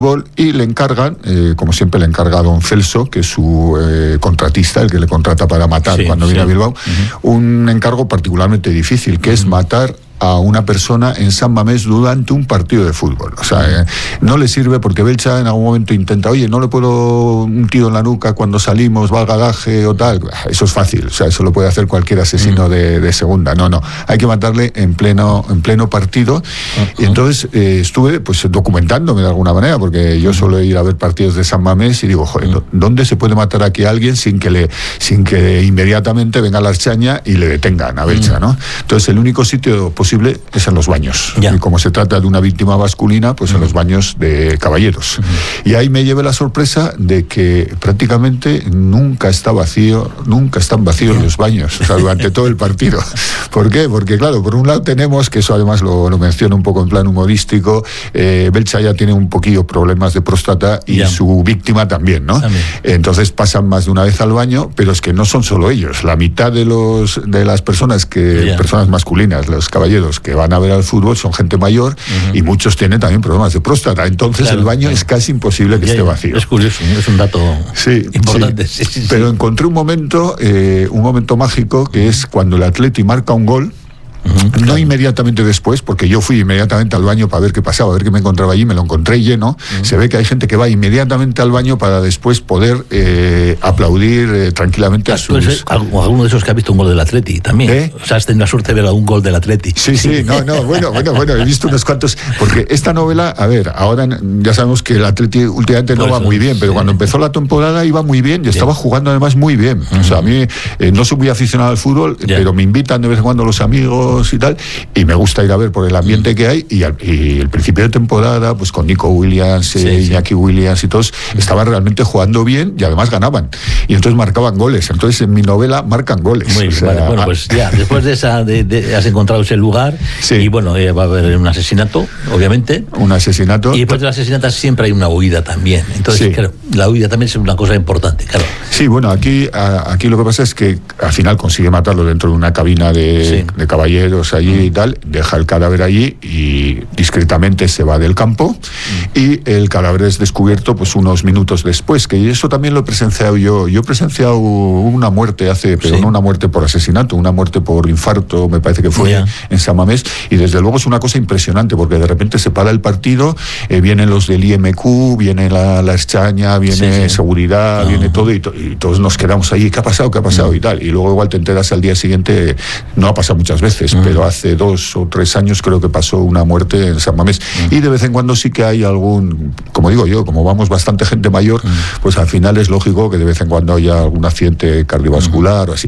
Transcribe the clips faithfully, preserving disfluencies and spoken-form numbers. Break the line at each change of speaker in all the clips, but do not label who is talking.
y le encargan, eh, como siempre le encarga a don Celso, que es su eh, contratista, el que le contrata para matar sí, cuando sí. viene a Bilbao, uh-huh. un encargo particularmente difícil, que uh-huh. es matar a una persona en San Mamés durante un partido de fútbol. O sea, eh, no le sirve porque Belcha en algún momento intenta, oye, no le puedo un tiro en la nuca cuando salimos, valga gaje o tal. Eso es fácil, o sea, eso lo puede hacer cualquier asesino mm. de, de segunda. No, no, hay que matarle en pleno, en pleno partido. Uh-huh. Y entonces eh, estuve pues documentándome de alguna manera, porque yo uh-huh. suelo ir a ver partidos de San Mamés y digo, joder, uh-huh. ¿dónde se puede matar aquí a alguien sin que le, sin que inmediatamente venga la archaña y le detengan a Belcha, uh-huh. ¿no? Entonces el único sitio posible es en los baños. Ya. Y como se trata de una víctima masculina, pues uh-huh. en los baños de caballeros. Uh-huh. Y ahí me llevé la sorpresa de que prácticamente nunca está vacío, nunca están vacíos yeah. los baños, o sea, durante todo el partido. ¿Por qué? Porque claro, por un lado tenemos, que eso además lo, lo menciono un poco en plan humorístico, eh, Belcha ya tiene un poquillo problemas de próstata y yeah. su víctima también, ¿no? También. Entonces pasan más de una vez al baño, pero es que no son solo ellos. La mitad de los de las personas que yeah. personas masculinas, los caballeros que van a ver al fútbol son gente mayor uh-huh. y muchos tienen también problemas de próstata. Entonces claro, el baño claro. es casi imposible que ya, esté vacío.
Es curioso, es un dato
sí,
importante.
Sí.
Sí, sí,
pero
sí.
encontré un momento, eh, un momento mágico, que es cuando el Atleti marca un gol. Uh-huh, no claro. inmediatamente después, porque yo fui inmediatamente al baño para ver qué pasaba, a ver qué me encontraba allí, me lo encontré lleno. Uh-huh. Se ve que hay gente que va inmediatamente al baño para después poder eh, aplaudir eh, tranquilamente a sus...
Pues, alguno de esos que ha visto un gol del Atleti también. ¿Eh? O sea, has tenido la suerte de ver algún gol del Atleti.
Sí, sí, sí, no, no, bueno, bueno, bueno, he visto unos cuantos, porque esta novela, a ver, ahora ya sabemos que el Atleti últimamente no pues, va muy bien, pero sí. cuando empezó la temporada iba muy bien y bien. Estaba jugando además muy bien. Uh-huh. O sea, a mí eh, no soy muy aficionado al fútbol, yeah. pero me invitan de vez en cuando los amigos y tal, y me gusta ir a ver por el ambiente mm. que hay, y, al, y el principio de temporada, pues con Nico Williams, sí, eh, Iñaki sí. Williams y todos, mm. estaban realmente jugando bien y además ganaban, y entonces marcaban goles. Entonces en mi novela marcan goles.
Muy bien, o sea, vale, bueno, pues ya, después de esa, de, de, has encontrado ese lugar, sí. y bueno, eh, va a haber un asesinato, obviamente.
Un asesinato.
Y después del asesinato siempre hay una huida también. Entonces, sí. claro, la huida también es una cosa importante, claro.
Sí, bueno, aquí, a, aquí lo que pasa es que al final consigue matarlo dentro de una cabina de, sí. de caballeros allí mm. y tal, deja el cadáver allí y discretamente se va del campo mm. y el cadáver es descubierto pues unos minutos después, que eso también lo he presenciado yo. Yo he presenciado una muerte hace, pero sí. no una muerte por asesinato, una muerte por infarto, me parece que fue yeah. en San Mamés, y desde luego es una cosa impresionante porque de repente se para el partido, eh, vienen los del I M Q, viene la, la Eschaña, viene sí, sí. seguridad, uh-huh. viene todo y, to- y todos nos quedamos ahí, ¿qué ha pasado? ¿Qué ha pasado? Uh-huh. y tal, y luego igual te enteras al día siguiente, no ha pasado muchas veces, uh-huh. pero hace dos o tres años creo que pasó una muerte en San Mamés, uh-huh. y de vez en cuando sí que hay algún, como digo yo, como vamos bastante gente mayor, uh-huh. pues al final es lógico que de vez en cuando haya algún accidente cardiovascular uh-huh. o así,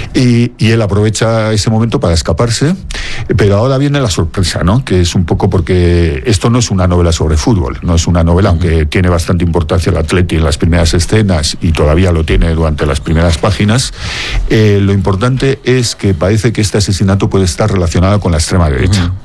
y, y él aprovecha ese momento para escaparse, pero ahora viene la sorpresa, ¿no? Que es un poco porque esto no es una novela sobre fútbol, no es una novela, uh-huh. aunque tiene bastante importancia el Atleti en las primeras escenas y todavía lo tiene durante las primeras páginas, eh, lo importante es que parece que este asesinato puede estar relacionado con la extrema derecha. Uh-huh.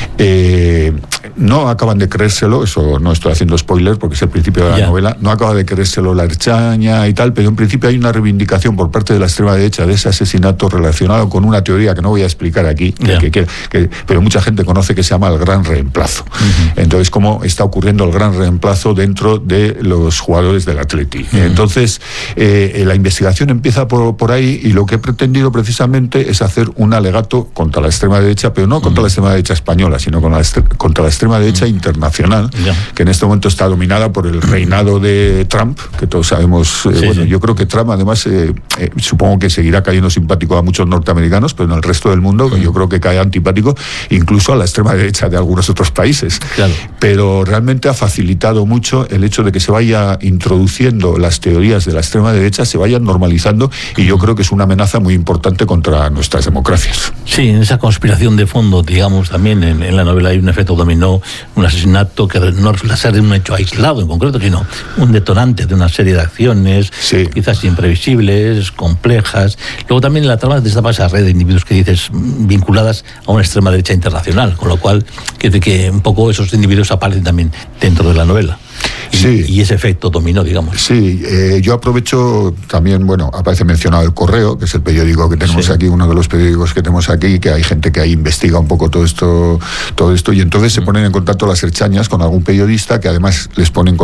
Eh, no acaban de creérselo, eso no estoy haciendo spoiler porque es el principio de la yeah. novela, no acaba de creérselo la Erchaña y tal, pero en principio hay una reivindicación por parte de la extrema derecha de ese asesinato relacionado con una teoría que no voy a explicar aquí, yeah. que, que, que, pero mucha gente conoce, que se llama el gran reemplazo. Uh-huh. Entonces, cómo está ocurriendo el gran reemplazo dentro de los jugadores del Atleti. Uh-huh. Entonces, eh, la investigación empieza por, por ahí, y lo que he pretendido precisamente es hacer un alegato contra la extrema derecha, pero no contra uh-huh. la extrema derecha española, sino con la estre- contra la extrema derecha uh-huh. internacional, yeah. que en este momento está dominada por el reinado de Trump, que todos sabemos, eh, sí, bueno, sí. yo creo que Trump además, eh, eh, supongo que seguirá cayendo simpático a muchos norteamericanos, pero en el resto del mundo uh-huh. yo creo que cae antipático incluso a la extrema derecha de algunos otros países. Claro. Pero realmente ha facilitado mucho el hecho de que se vaya introduciendo las teorías de la extrema derecha, se vayan normalizando, y yo creo que es una amenaza muy importante contra nuestras democracias.
Sí, en esa conspiración de fondo, digamos, también en, en la novela hay un efecto dominó, un asesinato que no resulta ser de un hecho aislado en concreto, sino un detonante de una serie de acciones, sí. quizás imprevisibles, complejas. Luego también en la trama destapa esa red de individuos que dices vinculadas a una extrema derecha internacional, con lo cual quiere decir que un poco esos individuos aparecen también dentro de la novela.
Sí.
Y ese efecto dominó, digamos.
Sí, eh, yo aprovecho también, bueno, aparece mencionado El Correo, que es el periódico que tenemos sí. aquí, uno de los periódicos que tenemos aquí, que hay gente que ahí investiga un poco todo esto, todo esto y entonces mm. se ponen en contacto las herchañas con algún periodista que además les ponen